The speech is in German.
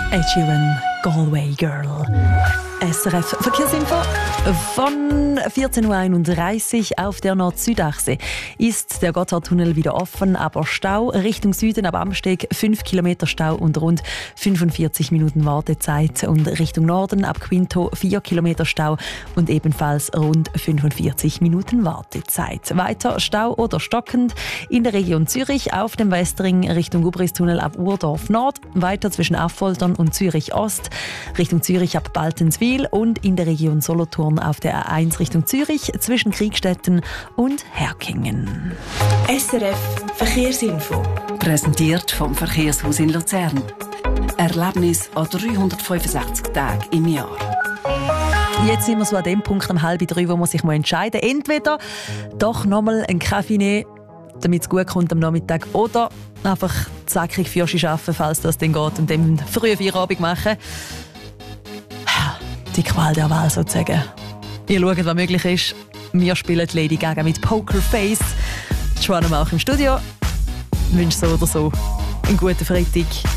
Ed Sheeran, Galway Girl. SRF Verkehrsinfo von 14.31 Uhr auf der Nord-Süd-Achse ist der Gotthardtunnel wieder offen, aber Stau Richtung Süden ab Amsteg 5 Kilometer Stau und rund 45 Minuten Wartezeit und Richtung Norden ab Quinto 4 Kilometer Stau und ebenfalls rund 45 Minuten Wartezeit. Weiter Stau oder stockend in der Region Zürich auf dem Westring Richtung Gubristunnel ab Urdorf Nord, weiter zwischen Affoltern und Zürich Ost, Richtung Zürich ab Baltenswil und in der Region Solothurn auf der A1 Richtung Zürich zwischen Kriegstetten und Herkingen. SRF Verkehrsinfo. Präsentiert vom Verkehrshaus in Luzern. Erlebnis an 365 Tagen im Jahr. Jetzt sind wir so an dem Punkt um 2:30, wo man sich entscheiden muss. Entweder doch nochmal einen Kaffee nehmen, damit es gut kommt am Nachmittag, oder einfach zackig für arbeiten, falls das dann geht, und dann früh Feierabend machen. Die Qual der Wahl sozusagen. Ihr schaut, was möglich ist. Wir spielen Lady Gaga mit Poker Face. Joanna auch im Studio. Ich wünsche so oder so einen guten Freitag.